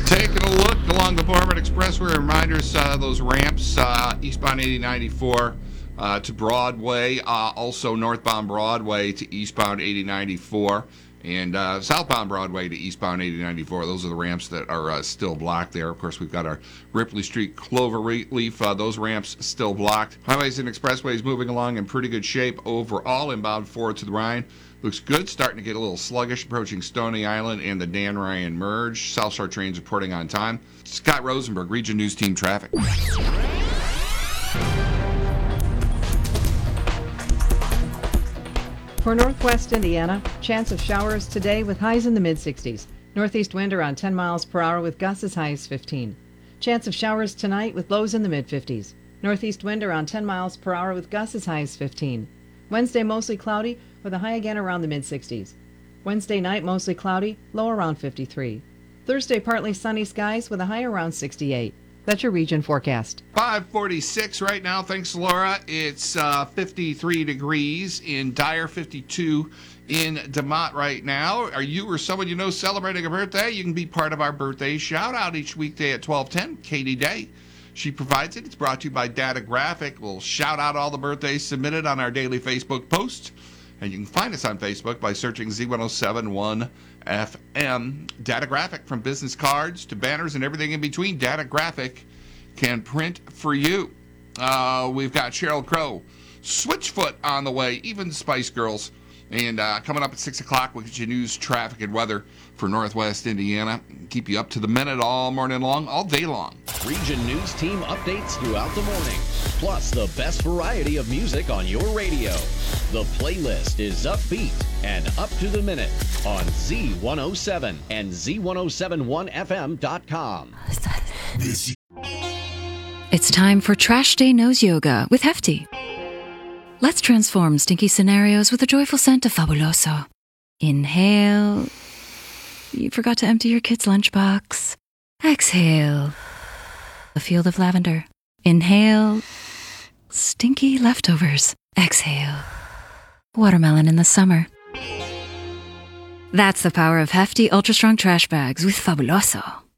Taking a look along the Beaumont Expressway, reminders, those ramps, eastbound 8094 to Broadway, also northbound Broadway to eastbound 8094, and southbound Broadway to eastbound 8094. Those are the ramps that are still blocked there. Of course, we've got our Ripley Street Cloverleaf. Those ramps still blocked. Highways and expressways moving along in pretty good shape overall. Inbound forward to the Rhine looks good. Starting to get a little sluggish approaching Stony Island and the Dan Ryan Merge. South Shore trains reporting on time. Scott Rosenberg, Region News Team Traffic. For northwest Indiana, chance of showers today with highs in the mid-60s. Northeast wind around 10 miles per hour with gusts as high as 15. Chance of showers tonight with lows in the mid-50s. Northeast wind around 10 miles per hour with gusts as high as 15. Wednesday mostly cloudy with a high again around the mid-60s. Wednesday night mostly cloudy, low around 53. Thursday partly sunny skies with a high around 68. That's your region forecast. 546 right now. Thanks, Laura. It's 53 degrees in Dyer, 52 in DeMont right now. Are you or someone you know celebrating a birthday? You can be part of our birthday shout out each weekday at 12:10. Katie Day. She provides it. It's brought to you by Data Graphic. We'll shout out all the birthdays submitted on our daily Facebook post. And you can find us on Facebook by searching Z1071 FM. Data Graphic, from business cards to banners and everything in between. Data Graphic can print for you. We've got Sheryl Crow, Switchfoot on the way, even Spice Girls. And coming up at 6 o'clock, we'll get you news, traffic, and weather for Northwest Indiana. Keep you up to the minute all morning long, all day long. Region News Team updates throughout the morning, plus the best variety of music on your radio. The playlist is upbeat and up to the minute on Z107 and Z1071FM.com. It's time for Trash Day Nose Yoga with Hefty. Let's transform stinky scenarios with a joyful scent of Fabuloso. Inhale. You forgot to empty your kid's lunchbox. Exhale. A field of lavender. Inhale. Stinky leftovers. Exhale. Watermelon in the summer. That's the power of Hefty Ultra Strong Trash Bags with Fabuloso.